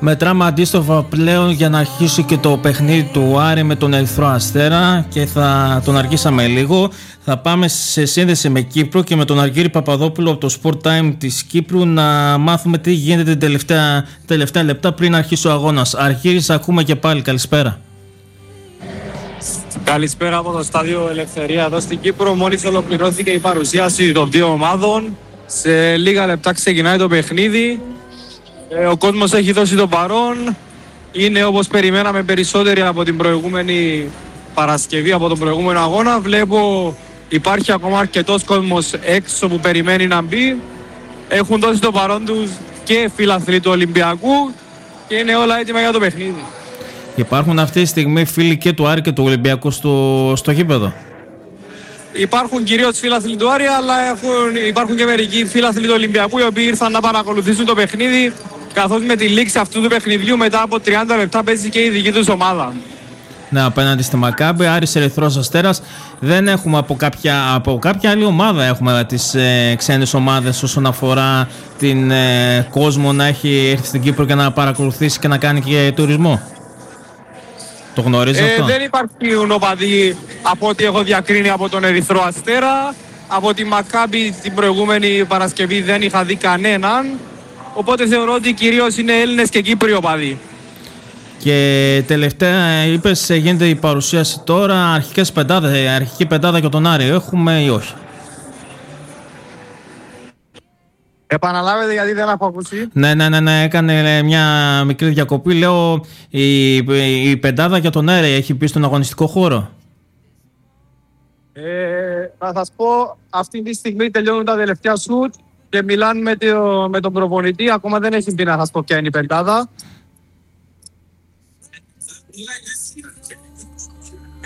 Μετράμε αντίστοιχα πλέον για να αρχίσει και το παιχνίδι του Άρη με τον Ερυθρό Αστέρα και θα τον αργήσαμε λίγο. Θα πάμε σε σύνδεση με Κύπρο και με τον Αργύρη Παπαδόπουλο από το Sport Time της Κύπρου να μάθουμε τι γίνεται τελευταία λεπτά πριν αρχίσει ο αγώνας. Αργύρη, σε ακούμε και πάλι. Καλησπέρα. Καλησπέρα από το Στάδιο Ελευθερία εδώ στην Κύπρο. Μόλις ολοκληρώθηκε η παρουσίαση των δύο ομάδων. Σε λίγα λεπτά ξεκινάει το παιχνίδι. Ο κόσμος έχει δώσει το παρόν. Είναι όπως περιμέναμε περισσότεροι από την προηγούμενη Παρασκευή, από τον προηγούμενο αγώνα. Βλέπω υπάρχει ακόμα αρκετός κόσμος έξω που περιμένει να μπει. Έχουν δώσει το παρόν τους και φίλαθλοι του Ολυμπιακού και είναι όλα έτοιμα για το παιχνίδι. Υπάρχουν αυτή τη στιγμή φίλοι και του Άρη και του Ολυμπιακού στο γήπεδο? Υπάρχουν κυρίως φίλαθλοι του Άρη, αλλά υπάρχουν και μερικοί φίλαθλοι του Ολυμπιακού οι οποίοι ήρθαν να παρακολουθήσουν το παιχνίδι, καθώς με τη λήξη αυτού του παιχνιδιού μετά από 30 λεπτά παίζει και η δική τους ομάδα. Ναι, απέναντι στη Μακάμπη, Άρης Ερυθρός Αστέρας. Δεν έχουμε από κάποια άλλη ομάδα έχουμε τις ξένες ομάδες όσον αφορά την κόσμο να έχει έρθει στην Κύπρο και να παρακολουθήσει και να κάνει και τουρισμό. Το γνωρίζει αυτό? Δεν υπάρχουν οπαδοί από ό,τι έχω διακρίνει από τον Ερυθρό Αστέρα. Από τη Μακάμπη την προηγούμενη Παρασκευή δεν είχα δει κανέναν. Οπότε θεωρώ ότι κυρίως είναι Έλληνες και Κύπροι οπαδοί. Και τελευταία είπες γίνεται η παρουσίαση τώρα, αρχική πεντάδα για τον Άρη έχουμε ή όχι? Επαναλάβετε γιατί δεν έχω ακούσει. Ναι, έκανε μια μικρή διακοπή. Λέω η πεντάδα για τον Άρη έχει μπει στον αγωνιστικό χώρο? Θα σας πω, αυτή τη στιγμή τελειώνουν τα τελευταία σουτ και μιλάνε με τον προπονητή. Ακόμα δεν έχει μπει να σας πω ποια είναι η πεντάδα.